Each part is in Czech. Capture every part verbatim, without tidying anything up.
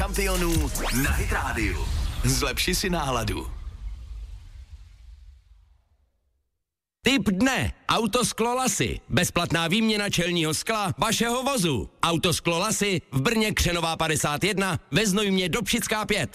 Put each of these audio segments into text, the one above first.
šampionů na Hit Radio. Zlepši si náladu. Tip dne. Autosklo Lasy. Bezplatná výměna čelního skla vašeho vozu. Autosklo Lasy v Brně Křenová padesát jedna, ve Znojmě Dobšická pět.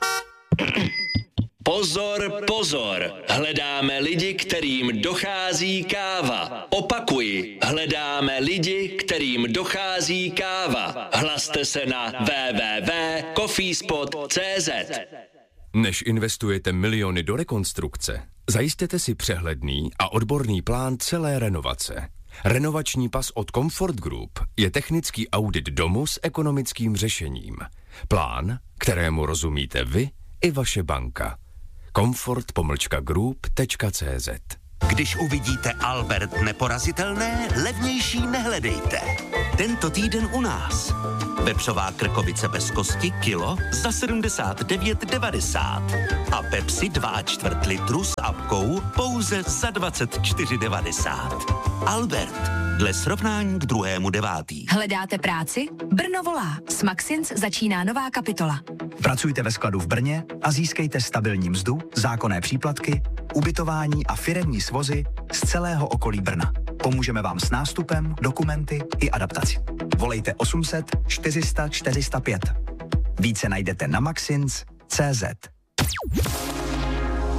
Pozor, pozor, hledáme lidi, kterým dochází káva. Opakuji, hledáme lidi, kterým dochází káva. Hlaste se na w w w tečka coffeespot tečka c z. Než investujete miliony do rekonstrukce, zajistěte si přehledný a odborný plán celé renovace. Renovační pas od Comfort Group je technický audit domu s ekonomickým řešením. Plán, kterému rozumíte vy i vaše banka. comfort pomlčka group tečka c z. Když uvidíte Albert neporazitelné, levnější nehledejte. Tento týden u nás. Vepřová krkovice bez kosti kilo za sedmdesát devět devadesát a Pepsi dva čtvrt litru s apkou pouze za dvacet čtyři devadesát. Albert, dle srovnání k druhému devátý. Hledáte práci? Brno volá. S Maxins začíná nová kapitola. Pracujte ve skladu v Brně a získejte stabilní mzdu, zákonné příplatky, ubytování a firemní svozy z celého okolí Brna. Pomůžeme vám s nástupem, dokumenty i adaptací. Volejte osm set čtyři sta čtyři sta pět. Více najdete na maxins tečka cé zet.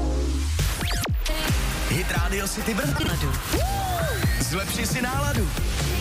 Hit Radio City Brno. Zlepši si náladu.